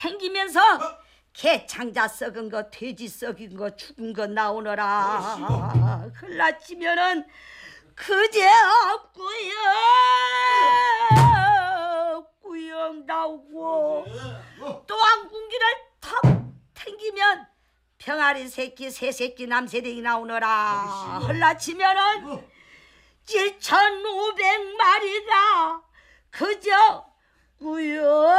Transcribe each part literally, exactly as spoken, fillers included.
탱기면서 개 창자 썩은 거, 돼지 썩은 거, 죽은 거 나오너라. 흘라치면은 그제 없구요. 구영 나오고 또 왕궁기를 턱 탱기면 병아리 새끼, 새 새끼, 남새댕이 나오너라. 흘라치면은 칠천오백 마리가 그저 구영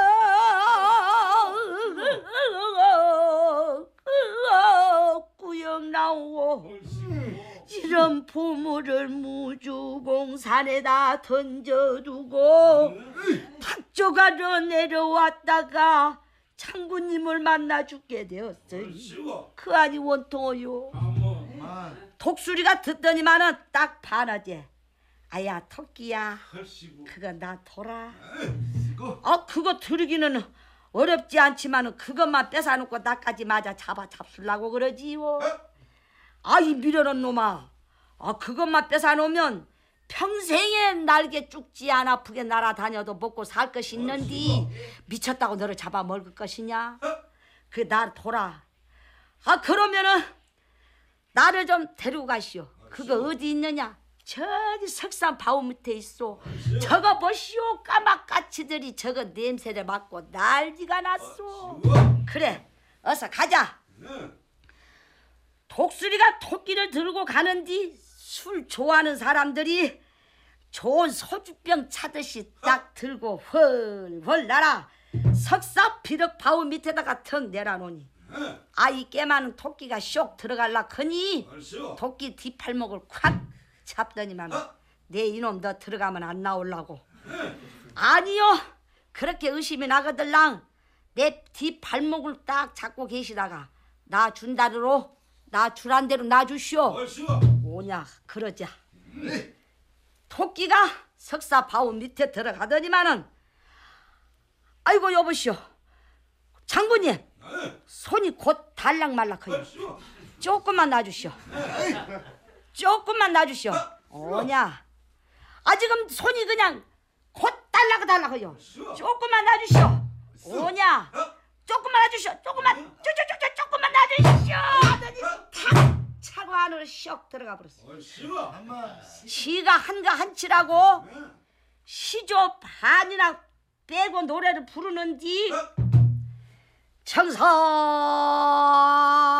구영 나오고 이런 보물을 무주공산에다 던져두고 탁조가로 내려왔다가 장군님을 만나 죽게 되었어요. 그 아니 원통어요. 독수리가 듣더니만은 딱 반하지. 아야 토끼야, 그거 나 돌아. 어 그거 들으기는 어렵지 않지만은 그것만 뺏어놓고 나까지 맞아 잡아 잡수려고 그러지요. 아이 미련한 놈아, 아 그것만 뺏어놓으면 평생에 날개 쭉지 안 아프게 날아다녀도 먹고 살 것이 있는디 미쳤다고 너를 잡아 먹을 것이냐? 그 날 돌아. 아 그러면은 나를 좀 데리고 가시오. 그거 어디 있느냐? 저기 석산 바위 밑에 있어. 저거 보시오. 까마까치들이 저거 냄새를 맡고 난리가 났어. 그래 어서 가자. 독수리가 토끼를 들고 가는디 술 좋아하는 사람들이 좋은 소주병 차듯이 딱 들고 헐헐 날아 석사 비럭 바위 밑에다가 턱 내려놓으니 아이 깨많은 토끼가 쇽 들어갈라 크니 토끼 뒷팔목을 콱 잡더니만 내 이놈 너 들어가면 안 나오려고. 아니요 그렇게 의심이 나거들랑 내 뒷발목을 딱 잡고 계시다가 나 준다르로 나 주란 대로 놔주시오. 오냐 그러자. 토끼가 석사 바위 밑에 들어가더니만은 아이고 여보시오 장군님 손이 곧 달락말락해요. 조금만 놔주시오. 조금만 놔주시오. 오냐 아 지금 손이 그냥 곧 달락달락해요. 조금만 놔주시오. 오냐 조금만 놔주시오. 조금만 쪼쪼쪼쪼 조금만 놔주시오 하더니 탁 차고 안으로 쇽 들어가 버렸어. 시가 한가 한치라고 시조 반이나 빼고 노래를 부르는지 청산